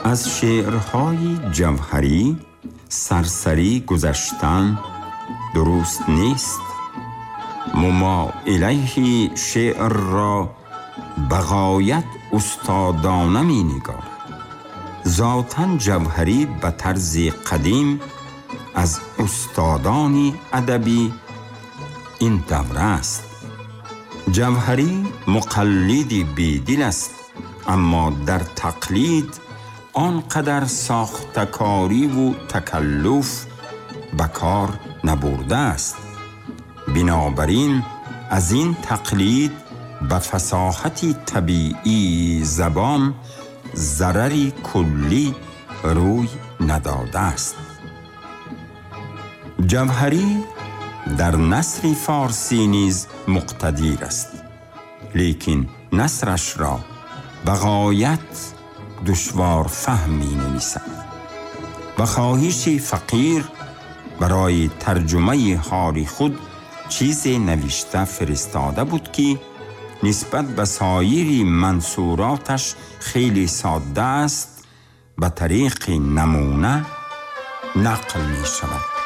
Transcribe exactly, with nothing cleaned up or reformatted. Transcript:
از شعرهای جوهری سرسری گذشتن درست نیست. مما الیه شعر را بغایت استادانه می نگارد. ذاتاً جوهری به طرز قدیم از استادان ادبی این دوره است. جوهری مقلدی بیدل است، اما در تقلید آنقدر ساختکاری و تکلف به کار نبرده است. بنابراین از این تقلید به فصاحت طبیعی زبان ضرری کلی روی نداده است. جوهری در نثر فارسی نیز مقتدر است، لیکن نثرش را به غایت دشوار فهم می نویسد. و خواهش فقیر برای ترجمه حال خود چیزی نوشته فرستاده بود که نسبت به سایر منصوراتش خیلی ساده است، به طریق نمونه نقل می شود.